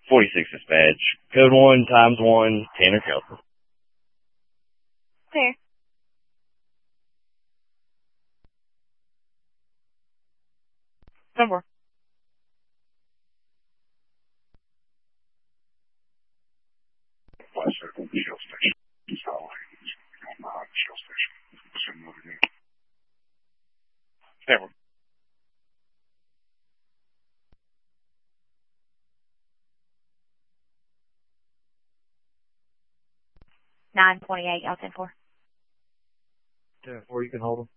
46 dispatch. Code 1 times 1, Tanner Kelton. Clear. Number. Shell station. Shell station. Number. 928, y'all 10-4. 10-4, you can hold them.